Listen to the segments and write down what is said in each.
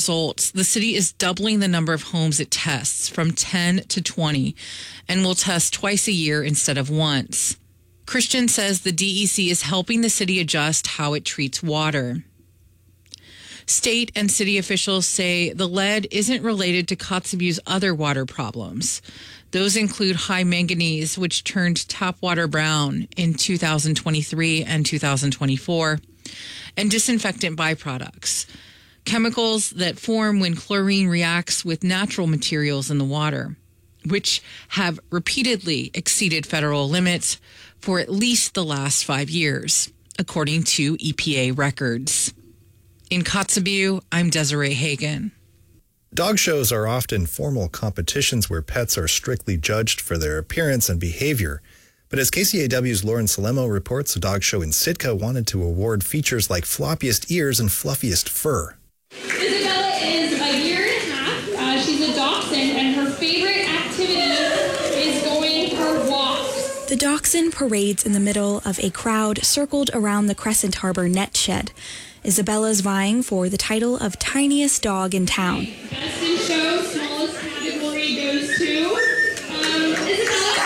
results, the city is doubling the number of homes it tests from 10 to 20 and will test twice a year instead of once. Christian says the DEC is helping the city adjust how it treats water. State and city officials say the lead isn't related to Kotzebue's other water problems. Those include high manganese, which turned tap water brown in 2023 and 2024, and disinfectant byproducts, chemicals that form when chlorine reacts with natural materials in the water, which have repeatedly exceeded federal limits for at least the last 5 years, according to EPA records. In Kotzebue, I'm Desiree Hagen. Dog shows are often formal competitions where pets are strictly judged for their appearance and behavior. But as KCAW's Lauren Salemo reports, a dog show in Sitka wanted to award features like floppiest ears and fluffiest fur. Isabella is a year and a half. She's a dachshund, and her favorite activity is going for walks. The dachshund parades in the middle of a crowd circled around the Crescent Harbor net shed. Isabella's vying for the title of tiniest dog in town. Best in show, smallest category goes to Isabella.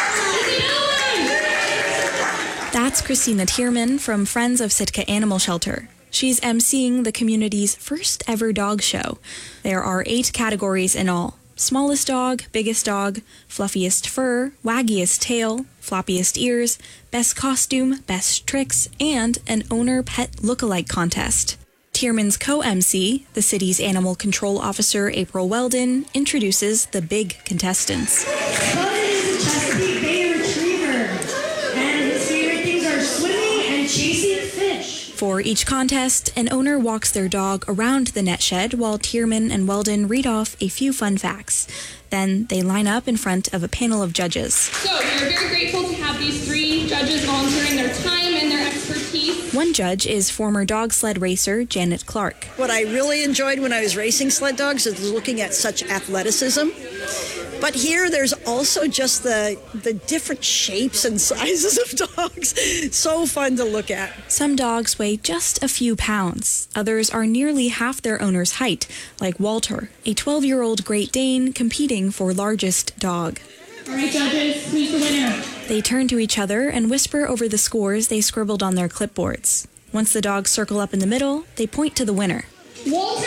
That's Christina Tierman from Friends of Sitka Animal Shelter. She's emceeing the community's first ever dog show. There are 8 categories in all: smallest dog, biggest dog, fluffiest fur, waggiest tail, floppiest ears, best costume, best tricks, and an owner-pet lookalike contest. Tierman's co-MC, the city's animal control officer April Weldon, introduces the big contestants. Bud is a Chesapeake Bay Retriever, and his favorite things are swimming and chasing fish. For each contest, an owner walks their dog around the net shed while Tierman and Weldon read off a few fun facts. Then they line up in front of a panel of judges. So we are very grateful to have these 3 judges volunteering their time and their expertise. One judge is former dog sled racer Janet Clark. What I really enjoyed when I was racing sled dogs is looking at such athleticism. But here there's also just the different shapes and sizes of dogs. So fun to look at. Some dogs weigh just a few pounds. Others are nearly half their owner's height, like Walter, a 12-year-old Great Dane competing for largest dog. All right, judges, who's the winner? They turn to each other and whisper over the scores they scribbled on their clipboards. Once the dogs circle up in the middle, they point to the winner. Walter!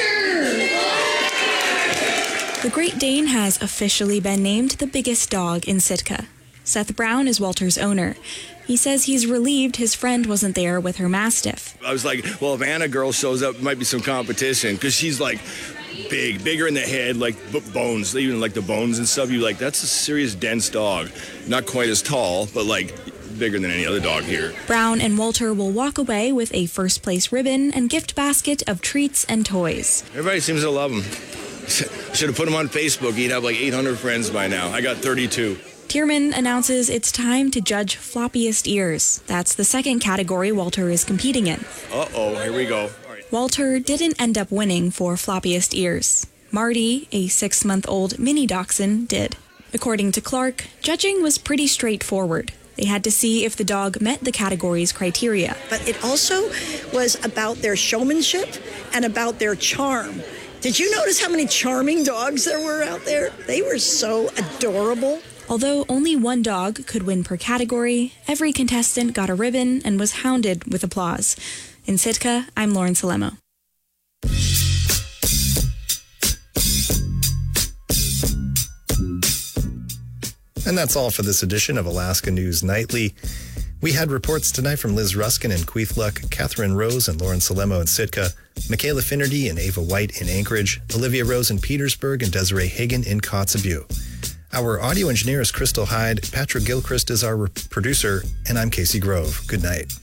The Great Dane has officially been named the biggest dog in Sitka. Seth Brown is Walter's owner. He says he's relieved his friend wasn't there with her Mastiff. I was like, well, if Anna girl shows up, it might be some competition, because she's like bigger in the head, like bones, even like the bones and stuff. You like, that's a serious dense dog. Not quite as tall, but like bigger than any other dog here. Brown and Walter will walk away with a first place ribbon and gift basket of treats and toys. Everybody seems to love him. Should have put him on Facebook. He'd have like 800 friends by now. I got 32. Tierman announces it's time to judge floppiest ears. That's the second category Walter is competing in. Uh-oh, here we go. All right. Walter didn't end up winning for floppiest ears. Marty, a 6-month-old mini dachshund, did. According to Clark, judging was pretty straightforward. They had to see if the dog met the category's criteria. But it also was about their showmanship and about their charm. Did you notice how many charming dogs there were out there? They were so adorable. Although only one dog could win per category, every contestant got a ribbon and was hounded with applause. In Sitka, I'm Lauren Salemo. And that's all for this edition of Alaska News Nightly. We had reports tonight from Liz Ruskin in Queethluck, Catherine Rose and Lauren Salemo in Sitka, Michaela Finnerty and Ava White in Anchorage, Olivia Rose in Petersburg, and Desiree Hagen in Kotzebue. Our audio engineer is Crystal Hyde, Patrick Gilchrist is our producer, and I'm Casey Grove. Good night.